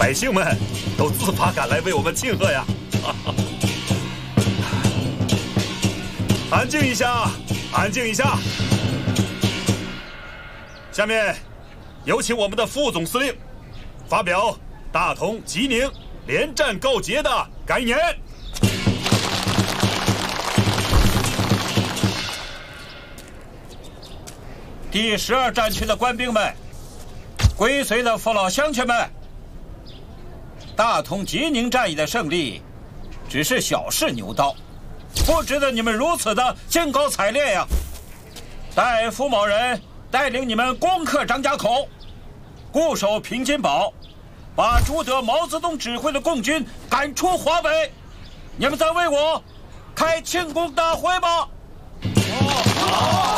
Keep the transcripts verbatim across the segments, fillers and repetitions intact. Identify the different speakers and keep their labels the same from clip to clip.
Speaker 1: 百姓们都自发赶来为我们庆贺呀！安静一下，安静一下。下面有请我们的副总司令发表大同、吉宁连战告捷的感言。
Speaker 2: 第十二战区的官兵们，归随的父老乡亲们，大同、吉宁战役的胜利只是小试牛刀，不值得你们如此的兴高采烈呀！待傅某人带领你们攻克张家口，固守平津堡，把朱德、毛泽东指挥的共军赶出华北，你们再为我开庆功大会吧！好。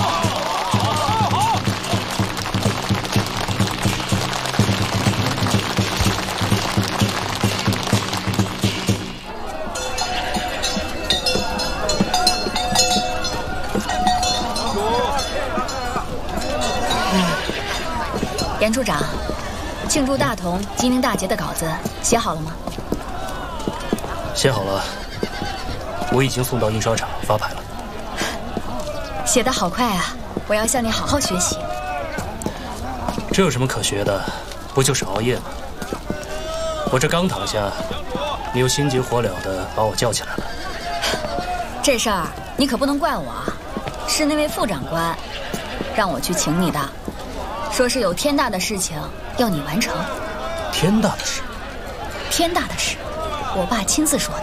Speaker 3: 严处长，庆祝大同、吉宁大捷的稿子写好了吗？
Speaker 4: 写好了，我已经送到印刷厂发牌了。
Speaker 3: 写得好快啊！我要向你好好学习。
Speaker 4: 这有什么可学的？不就是熬夜吗？我这刚躺下，你又心急火燎地把我叫起来了。
Speaker 3: 这事儿你可不能怪我啊，是那位副长官让我去请你的。说是有天大的事情要你完成。
Speaker 4: 天大的事？
Speaker 3: 天大的事，我爸亲自说的。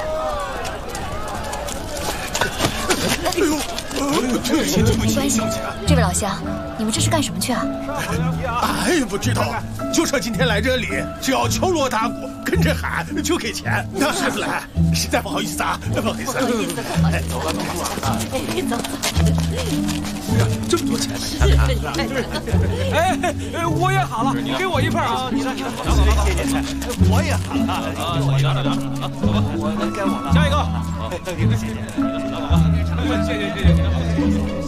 Speaker 5: 哎呦，这些对不起，
Speaker 3: 没关系。这位老乡，你们这是干什么去啊？
Speaker 5: 哎，不知道，就说今天来这里，只要敲锣打鼓，跟着喊就给钱。那孩子来，实在不好意思啊，不好意思。
Speaker 3: 不好意思，
Speaker 5: 哎，走吧，走吧，啊，
Speaker 3: 哎，走。
Speaker 5: 这么多钱呢！
Speaker 6: 哎，我也喊了，给我一份啊！你的，你的，谢谢，我也喊了啊！我拿着拿着，我该我了，下一个，谢谢，谢谢，谢谢，谢谢。